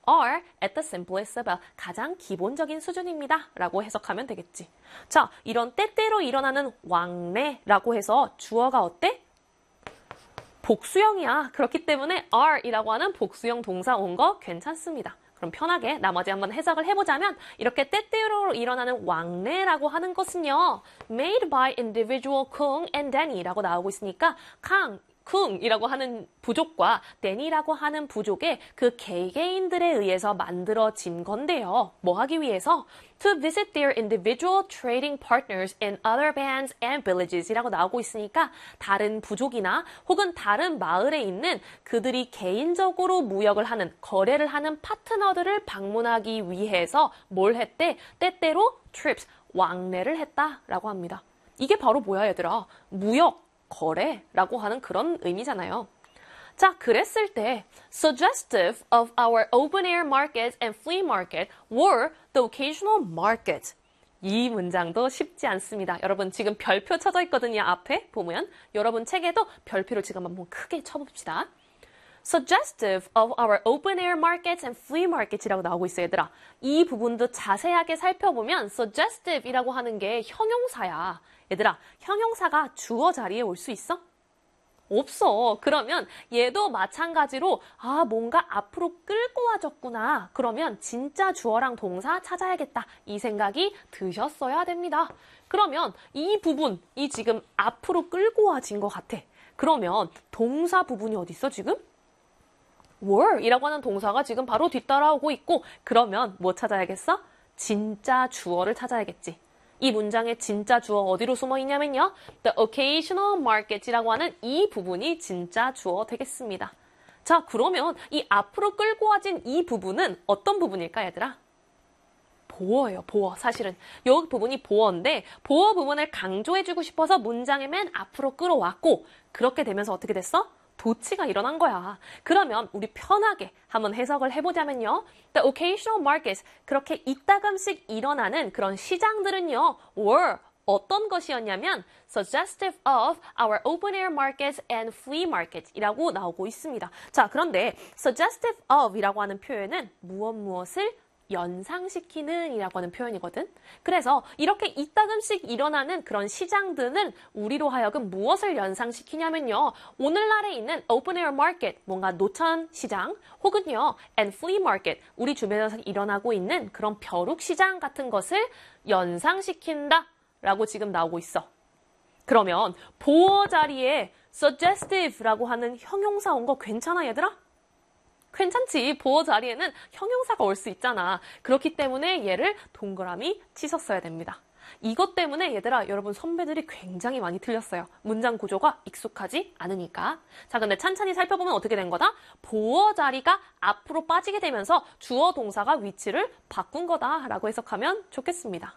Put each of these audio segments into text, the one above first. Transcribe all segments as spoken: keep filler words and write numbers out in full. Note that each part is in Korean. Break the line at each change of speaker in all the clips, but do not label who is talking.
are at the simplest level. 가장 기본적인 수준입니다. 라고 해석하면 되겠지. 자, 이런 때때로 일어나는 왕래라고 해서 주어가 어때? 복수형이야. 그렇기 때문에 are이라고 하는 복수형 동사 온 거 괜찮습니다. 그럼 편하게 나머지 한번 해석을 해보자면 이렇게 때때로 일어나는 왕래라고 하는 것은요. made by individual Kung and Danny라고 나오고 있으니까 강, 쿵이라고 하는 부족과 데니라고 하는 부족의 그 개개인들에 의해서 만들어진 건데요. 뭐 하기 위해서? To visit their individual trading partners in other bands and villages 이라고 나오고 있으니까 다른 부족이나 혹은 다른 마을에 있는 그들이 개인적으로 무역을 하는, 거래를 하는 파트너들을 방문하기 위해서 뭘 했대? 때때로 trips, 왕래를 했다라고 합니다. 이게 바로 뭐야 얘들아? 무역. 거래라고 하는 그런 의미잖아요. 자, 그랬을 때 suggestive of our open-air markets and flea market were the occasional market. 이 문장도 쉽지 않습니다. 여러분 지금 별표 쳐져 있거든요. 앞에 보면 여러분 책에도 별표를 지금 한번 크게 쳐봅시다. Suggestive of our open-air markets and flea markets이라고 나오고 있어요, 얘들아. 이 부분도 자세하게 살펴보면 suggestive이라고 하는 게 형용사야. 얘들아, 형용사가 주어 자리에 올 수 있어? 없어. 그러면 얘도 마찬가지로 아 뭔가 앞으로 끌고 와졌구나. 그러면 진짜 주어랑 동사 찾아야겠다. 이 생각이 드셨어야 됩니다. 그러면 이 부분이 지금 앞으로 끌고 와진 것 같아. 그러면 동사 부분이 어디 있어 지금? were 이라고 하는 동사가 지금 바로 뒤따라오고 있고 그러면 뭐 찾아야겠어? 진짜 주어를 찾아야겠지. 이 문장의 진짜 주어 어디로 숨어 있냐면요. The occasional market이라고 하는 이 부분이 진짜 주어 되겠습니다. 자, 그러면 이 앞으로 끌고 와진 이 부분은 어떤 부분일까, 얘들아? 보어예요, 보어. 사실은 이 부분이 보어인데 보어 부분을 강조해주고 싶어서 문장의 맨 앞으로 끌어왔고 그렇게 되면서 어떻게 됐어? 도치가 일어난 거야. 그러면 우리 편하게 한번 해석을 해보자면요. The occasional markets, 그렇게 이따금씩 일어나는 그런 시장들은요. were 어떤 것이었냐면 suggestive of our open-air markets and flea markets 이라고 나오고 있습니다. 자, 그런데 suggestive of 이라고 하는 표현은 무엇 무엇을 연상시키는 이라고 하는 표현이거든. 그래서 이렇게 이따금씩 일어나는 그런 시장들은 우리로 하여금 무엇을 연상시키냐면요. 오늘날에 있는 open air market, 뭔가 노천 시장, 혹은요, and flea market, 우리 주변에서 일어나고 있는 그런 벼룩 시장 같은 것을 연상시킨다 라고 지금 나오고 있어. 그러면 보어 자리에 suggestive라고 하는 형용사 온 거 괜찮아, 얘들아? 괜찮지. 보어 자리에는 형용사가 올 수 있잖아. 그렇기 때문에 얘를 동그라미 치셨어야 됩니다. 이것 때문에 얘들아 여러분 선배들이 굉장히 많이 틀렸어요. 문장 구조가 익숙하지 않으니까. 자, 근데 찬찬히 살펴보면 어떻게 된 거다? 보어 자리가 앞으로 빠지게 되면서 주어 동사가 위치를 바꾼 거다라고 해석하면 좋겠습니다.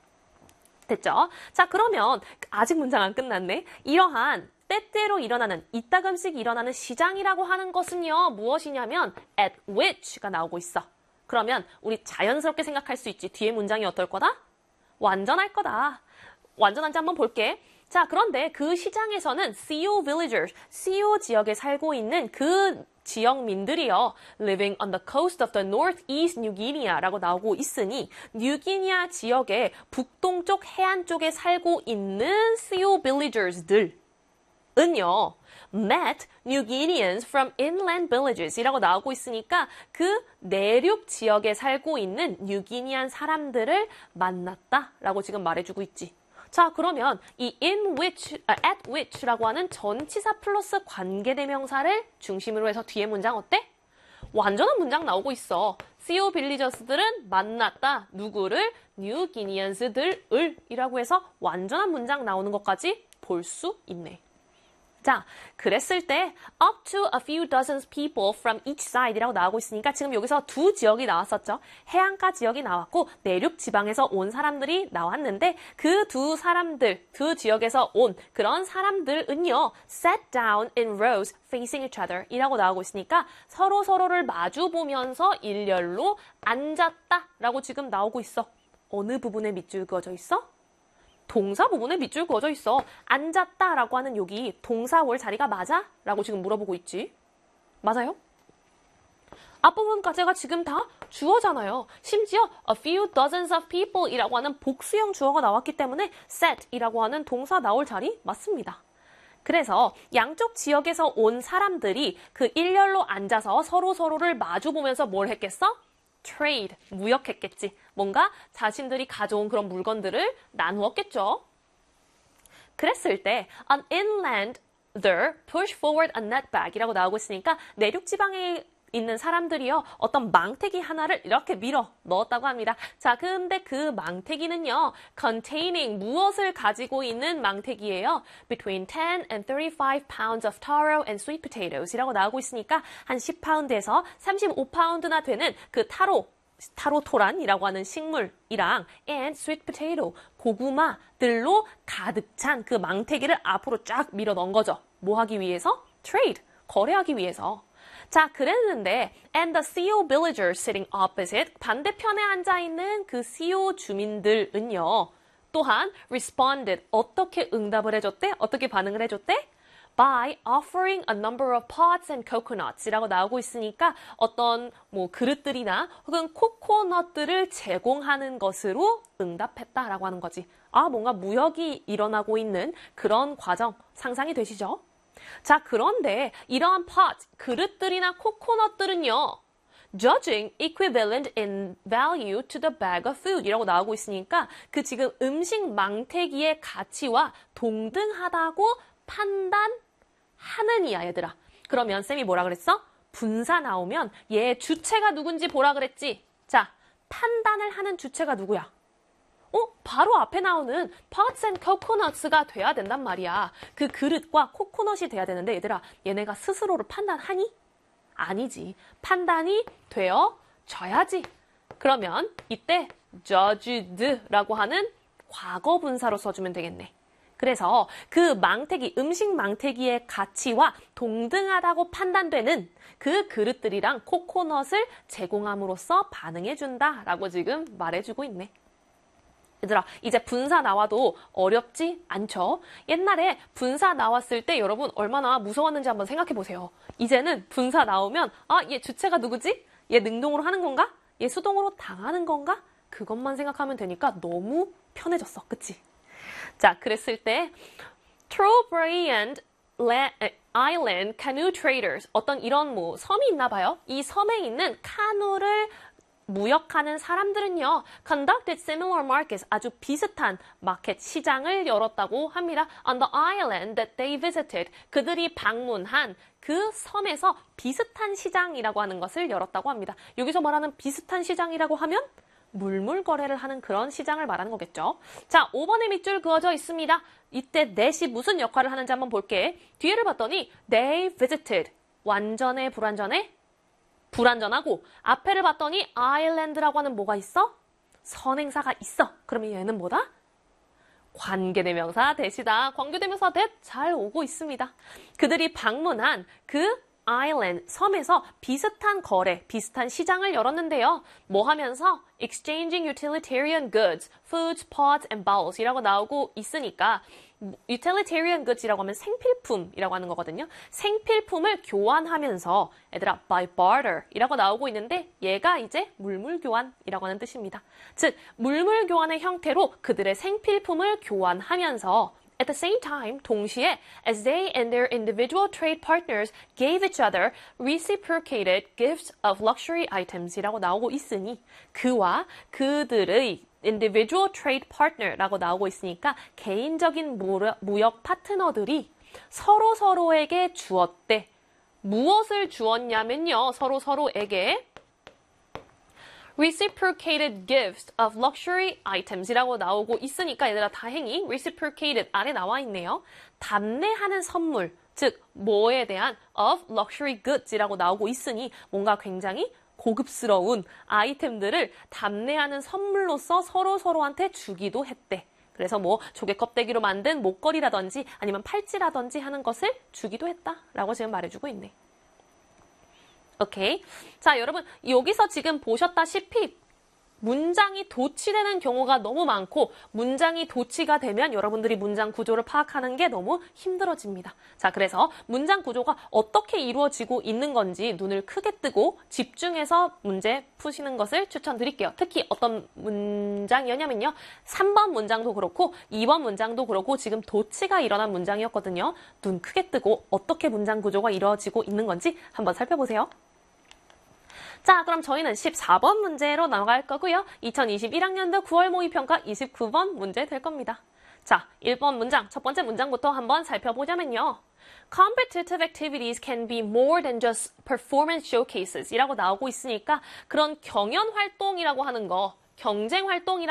됐죠? 자, 그러면 아직 문장 안 끝났네. 이러한 때때로 일어나는, 이따금씩 일어나는 시장이라고 하는 것은요. 무엇이냐면 at which가 나오고 있어. 그러면 우리 자연스럽게 생각할 수 있지. 뒤에 문장이 어떨 거다? 완전할 거다. 완전한지 한번 볼게. 자, 그런데 그 시장에서는 씨오 villagers, 씨오 지역에 살고 있는 그 지역민들이요. living on the coast of the northeast New Guinea라고 나오고 있으니 뉴기니아 지역의 북동쪽 해안 쪽에 살고 있는 씨오 villagers들 은요, met New Guineans from inland villages 이라고 나오고 있으니까 그 내륙 지역에 살고 있는 뉴기니안 사람들을 만났다 라고 지금 말해주고 있지. 자, 그러면 이 in which, 아, at which라고 하는 전치사 플러스 관계대명사를 중심으로 해서 뒤에 문장 어때? 완전한 문장 나오고 있어. 씨오 빌리저스들은 만났다. 누구를? 뉴기니안스들을 이라고 해서 완전한 문장 나오는 것까지 볼 수 있네. 자, 그랬을 때 up to a few dozen people from each side 이라고 나오고 있으니까 지금 여기서 두 지역이 나왔었죠. 해안가 지역이 나왔고 내륙 지방에서 온 사람들이 나왔는데 그 두 사람들, 두 지역에서 온 그런 사람들은요. sat down in rows facing each other 이라고 나오고 있으니까 서로 서로를 마주 보면서 일렬로 앉았다 라고 지금 나오고 있어. 어느 부분에 밑줄 그어져 있어? 동사 부분에 밑줄 그어져 있어. 앉았다라고 하는 여기 동사 올 자리가 맞아? 라고 지금 물어보고 있지. 맞아요? 앞부분까지가 지금 다 주어잖아요. 심지어 a few dozens of people 이라고 하는 복수형 주어가 나왔기 때문에 sat 이라고 하는 동사 나올 자리 맞습니다. 그래서 양쪽 지역에서 온 사람들이 그 일렬로 앉아서 서로 서로를 마주보면서 뭘 했겠어? trade, 무역했겠지. 뭔가 자신들이 가져온 그런 물건들을 나누었겠죠. 그랬을 때 an inlander push forward a net bag 이라고 나오고 있으니까 내륙 지방에 있는 사람들이요. 어떤 망태기 하나를 이렇게 밀어 넣었다고 합니다. 자, 근데 그 망태기는요. containing 무엇을 가지고 있는 망태기예요. between ten and thirty-five pounds of taro and sweet potatoes 이라고 나오고 있으니까 한 십 파운드에서 삼십오 파운드나 되는 그 타로 타로토란이라고 하는 식물이랑 and sweet potato, 고구마들로 가득 찬 그 망태기를 앞으로 쫙 밀어 넣은 거죠. 뭐 하기 위해서? trade, 거래하기 위해서. 자, 그랬는데 and the C O villagers sitting opposite, 반대편에 앉아있는 그 C O 주민들은요. 또한 responded, 어떻게 응답을 해줬대? 어떻게 반응을 해줬대? by offering a number of pots and coconuts 이라고 나오고 있으니까 어떤 뭐 그릇들이나 혹은 코코넛들을 제공하는 것으로 응답했다라고 하는 거지. 아, 뭔가 무역이 일어나고 있는 그런 과정 상상이 되시죠? 자, 그런데 이러한 pot, 그릇들이나 코코넛들은요. judging equivalent in value to the bag of food 이라고 나오고 있으니까 그 지금 음식 망태기의 가치와 동등하다고 판단하는 이야, 얘들아. 그러면 쌤이 뭐라 그랬어? 분사 나오면 얘 주체가 누군지 보라 그랬지. 자, 판단을 하는 주체가 누구야? 어? 바로 앞에 나오는 pots and coconuts가 돼야 된단 말이야. 그 그릇과 코코넛이 돼야 되는데 얘들아, 얘네가 스스로를 판단하니? 아니지. 판단이 되어져야지. 그러면 이때 judged라고 하는 과거 분사로 써주면 되겠네. 그래서 그 망태기, 음식 망태기의 가치와 동등하다고 판단되는 그 그릇들이랑 코코넛을 제공함으로써 반응해준다라고 지금 말해주고 있네. 얘들아, 이제 분사 나와도 어렵지 않죠? 옛날에 분사 나왔을 때 여러분 얼마나 무서웠는지 한번 생각해 보세요. 이제는 분사 나오면 아, 얘 주체가 누구지? 얘 능동으로 하는 건가? 얘 수동으로 당하는 건가? 그것만 생각하면 되니까 너무 편해졌어. 그치? 자, 그랬을 때 Trowbridge and Island Canoe Traders 어떤 이런 뭐 섬이 있나 봐요. 이 섬에 있는 카누를 무역하는 사람들은요, conducted similar markets, 아주 비슷한 마켓 시장을 열었다고 합니다. On the island that they visited, 그들이 방문한 그 섬에서 비슷한 시장이라고 하는 것을 열었다고 합니다. 여기서 말하는 비슷한 시장이라고 하면 물물 거래를 하는 그런 시장을 말하는 거겠죠. 자, 오 번에 밑줄 그어져 있습니다. 이때 that이 무슨 역할을 하는지 한번 볼게. 뒤에를 봤더니 they visited, 완전해, 불완전해? 불완전하고 앞에를 봤더니 island라고 하는 뭐가 있어? 선행사가 있어. 그러면 얘는 뭐다? 관계대명사 that이다. 관계대명사 that 잘 오고 있습니다. 그들이 방문한 그 island, 섬에서 비슷한 거래, 비슷한 시장을 열었는데요. 뭐 하면서? exchanging utilitarian goods, foods, pots, and bowls 이라고 나오고 있으니까 utilitarian goods이라고 하면 생필품이라고 하는 거거든요. 생필품을 교환하면서 얘들아 by barter 이라고 나오고 있는데 얘가 이제 물물교환이라고 하는 뜻입니다. 즉 물물 교환의 형태로 그들의 생필품을 교환하면서 at the same time, 동시에 as they and their individual trade partners gave each other reciprocated gifts of luxury items 이라고 나오고 있으니 그와 그들의 individual trade partner라고 나오고 있으니까 개인적인 무역 파트너들이 서로 서로에게 주었대. 무엇을 주었냐면요. 서로 서로에게 reciprocated gifts of luxury items 이라고 나오고 있으니까 얘들아 다행히 reciprocated 아래 나와 있네요. 답례하는 선물, 즉 뭐에 대한 of luxury goods 이라고 나오고 있으니 뭔가 굉장히 고급스러운 아이템들을 답례하는 선물로서 서로 서로한테 주기도 했대. 그래서 뭐 조개 껍데기로 만든 목걸이라든지 아니면 팔찌라든지 하는 것을 주기도 했다라고 지금 말해주고 있네. 오케이. 자, 여러분 여기서 지금 보셨다시피 문장이 도치되는 경우가 너무 많고 문장이 도치가 되면 여러분들이 문장 구조를 파악하는 게 너무 힘들어집니다. 자, 그래서 문장 구조가 어떻게 이루어지고 있는 건지 눈을 크게 뜨고 집중해서 문제 푸시는 것을 추천드릴게요. 특히 어떤 문장이었냐면요. 삼 번 문장도 그렇고 이 번 문장도 그렇고 지금 도치가 일어난 문장이었거든요. 눈 크게 뜨고 어떻게 문장 구조가 이루어지고 있는 건지 한번 살펴보세요. 자, 그럼 저희는 십사 번 문제로 나갈 거고요. 이천이십일 학년도 구월 모의평가 이십구 번 문제 될 겁니다. 자, 일 번 문장, 첫 번째 문장부터 한번 살펴보자면요. Competitive activities can be more than just performance showcases 이라고 나오고 있으니까 그런 경연 활동이라고 하는 거, 경쟁 활동이라고